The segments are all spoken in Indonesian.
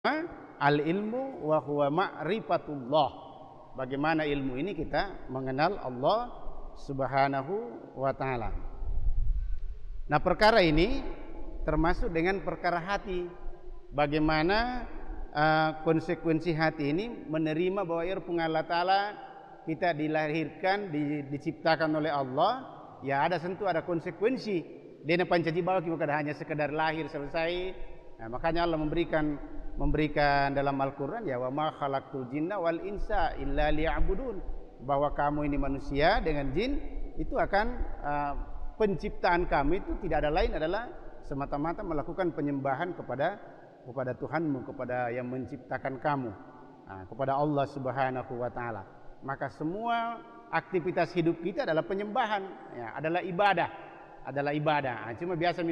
al-ilmu wa huwa ma'rifatullah. Bagaimana ilmu ini kita mengenal Allah Subhanahu wa taala. Nah, perkara ini termasuk dengan perkara hati. Bagaimana konsekuensi hati ini menerima bahwa Allah taala kita dilahirkan, diciptakan oleh Allah, ya ada ada konsekuensi. Dia pancaji bawa kita bukan hanya sekedar lahir selesai. Nah, makanya Allah memberikan dalam Al-Qur'an, ya wa ma khalaqtul jinna wal insa illa liya'budun, bahwa kamu ini manusia dengan jin itu akan penciptaan kami itu tidak ada lain adalah semata-mata melakukan penyembahan kepada Tuhanmu, kepada yang menciptakan kamu, kepada Allah Subhanahu wa taala. Maka semua aktivitas hidup kita adalah penyembahan, ya, adalah ibadah. Cuma biasa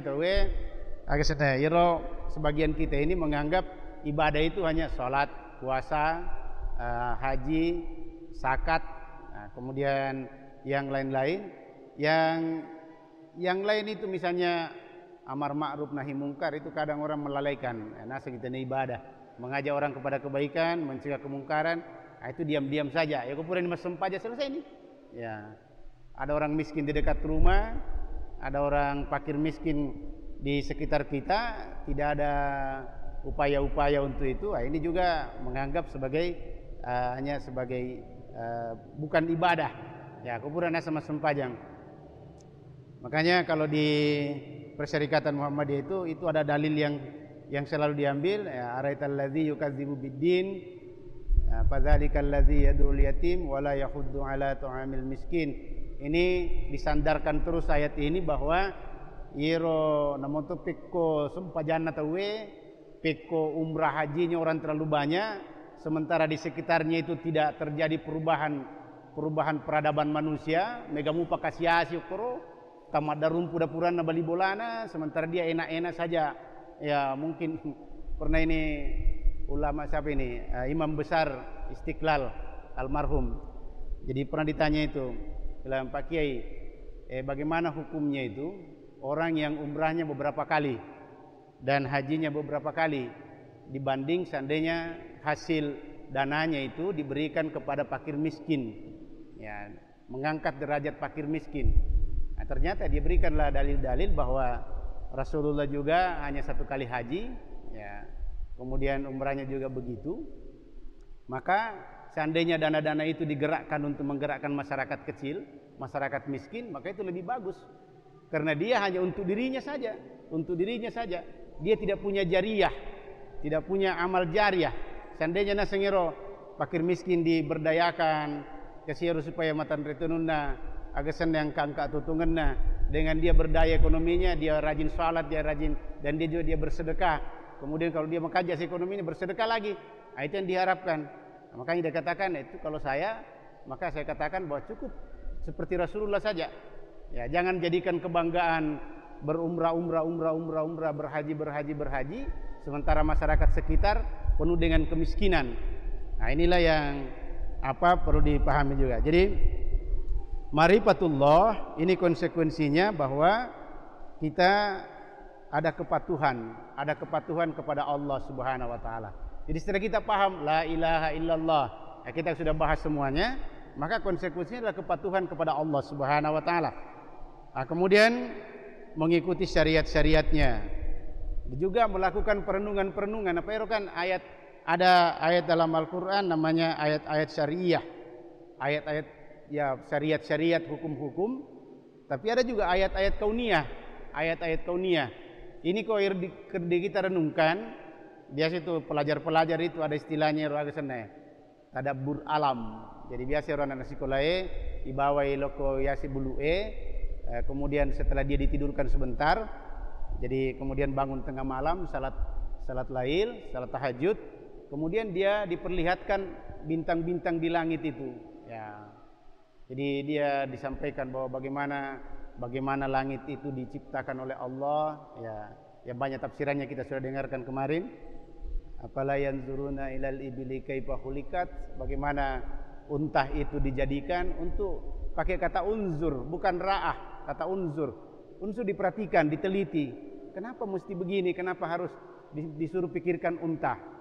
sebagian kita ini menganggap ibadah itu hanya sholat, puasa, haji, zakat, kemudian yang lain-lain. Yang lain itu misalnya amar ma'ruf nahi mungkar, itu kadang orang melalaikan. Nasa kita ini ibadah, mengajak orang kepada kebaikan, mencegah kemungkaran, itu diam-diam saja. Ya kupuran mas sempat aja selesai ini. Ya, ada orang miskin di dekat rumah, ada orang fakir miskin di sekitar kita, tidak ada upaya-upaya untuk itu. Ini juga menganggap sebagai hanya sebagai bukan ibadah. Ya, kuburan sama sempajang. Makanya kalau di Persyarikatan Muhammadiyah itu ada dalil yang selalu diambil, ya, araital ladzi yukadzibu biddin fadzalikal ladzi yad'ul yatim wala yahuddu ala ta'amil miskin. Ini disandarkan terus ayat ini bahwa iro namonto pekko sempajana tawe, pekko umrah hajinya orang terlalu banyak, sementara di sekitarnya itu tidak terjadi perubahan peradaban manusia. Megamu pakasiasi ukro tamada rumpu dapuran na bali bolana, sementara dia enak-enak saja. Ya, mungkin pernah ini ulama siapa ini, imam besar Istiqlal almarhum. Jadi pernah ditanya itu, bilang Pak Kiai, bagaimana hukumnya itu orang yang umrahnya beberapa kali dan hajinya beberapa kali, dibanding seandainya hasil dananya itu diberikan kepada fakir miskin, ya, mengangkat derajat fakir miskin. Nah, ternyata dia berikanlah dalil-dalil bahwa Rasulullah juga hanya satu kali haji, ya, kemudian umrahnya juga begitu. Maka seandainya dana-dana itu digerakkan untuk menggerakkan masyarakat kecil, masyarakat miskin, maka itu lebih bagus. Karena dia hanya untuk dirinya saja, Dia tidak punya jariyah, tidak punya amal jariyah. Seandainya nasengero fakir miskin diberdayakan, kesiru supaya matan retununna, agasan yang kangka tutunganna, dengan dia berdaya ekonominya, dia rajin salat, dia rajin, dan dia bersedekah. Kemudian kalau dia mengkajas ekonominya, bersedekah lagi. Nah, itu yang diharapkan. Nah, makanya dia katakan itu maka saya katakan bahwa cukup seperti Rasulullah saja. Ya, jangan jadikan kebanggaan berumrah, berhaji, sementara masyarakat sekitar penuh dengan kemiskinan. Nah, inilah yang perlu dipahami juga. Jadi marifatullah ini konsekuensinya bahwa kita ada kepatuhan kepada Allah Subhanahu wa taala. Jadi setelah kita paham la ilaha illallah, ya, kita sudah bahas semuanya, maka konsekuensinya adalah kepatuhan kepada Allah Subhanahu wa taala. Nah, kemudian mengikuti syariat-syariatnya, juga melakukan perenungan. Apa itu kan ada ayat dalam Al-Qur'an namanya ayat-ayat syariah. Ayat-ayat, ya, syariat-syariat, hukum-hukum. Tapi ada juga ayat-ayat kauniyah. Ini kok kita renungkan. Biasa itu pelajar-pelajar itu ada istilahnya tadabbur alam. Jadi biasa orang anak sekolah ibawai loko yasi bulu'e. Kemudian setelah dia ditidurkan sebentar, jadi kemudian bangun tengah malam, salat lail, salat tahajud, kemudian dia diperlihatkan bintang-bintang di langit itu, ya. Jadi dia disampaikan bahwa bagaimana langit itu diciptakan oleh Allah, ya. Ya, banyak tafsirannya kita sudah dengarkan kemarin. Afala yanzuruna ilal ibili kaifa khuliqat, bagaimana unta itu dijadikan untuk pakai kata unzur, bukan ra'ah, kata unzur. Unsur diperhatikan, diteliti. Kenapa mesti begini? Kenapa harus disuruh pikirkan unta?